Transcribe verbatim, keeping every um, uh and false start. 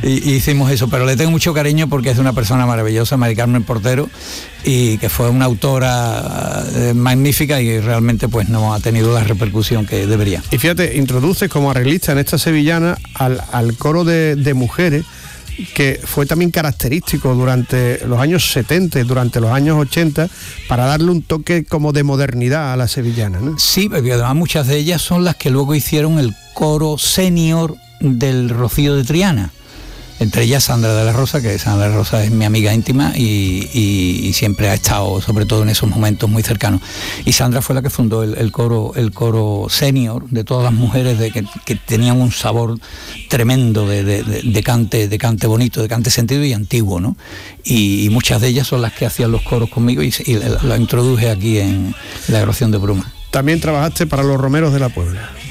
y, y hicimos eso, pero le tengo mucho cariño porque es una persona maravillosa, Mari Carmen Portero, y que fue una autora eh, magnífica y realmente pues no ha tenido la repercusión que debería. Y fíjate, introduces como arreglista en esta sevillana al, al coro de, de mujeres, que fue también característico durante los años setenta, durante los años ochenta, para darle un toque como de modernidad a la sevillana, ¿no? Sí, porque además muchas de ellas son las que luego hicieron el coro senior del Rocío de Triana. Entre ellas Sandra de la Rosa, que Sandra de la Rosa es mi amiga íntima y, y, y siempre ha estado, sobre todo en esos momentos, muy cercano. Y Sandra fue la que fundó el, el coro el coro senior de todas las mujeres de que, que tenían un sabor tremendo de, de, de, de cante de cante bonito, de cante sentido y antiguo, ¿no? Y, y muchas de ellas son las que hacían los coros conmigo y, y la, la introduje aquí en la Grabación de Bruma. También trabajaste para los Romeros de la Puebla.